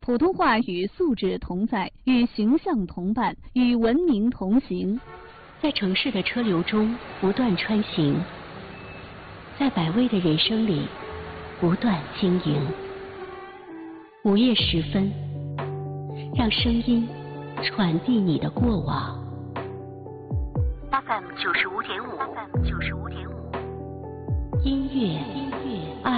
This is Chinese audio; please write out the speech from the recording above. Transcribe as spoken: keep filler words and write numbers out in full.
普通话与素质同在，与形象同伴，与文明同行。 在城市的车流中不断穿行，在百味的人生里不断经营。午夜时分，让声音传递你的过往。F M 九十五点五，F M 九十五点五，音乐音乐爱。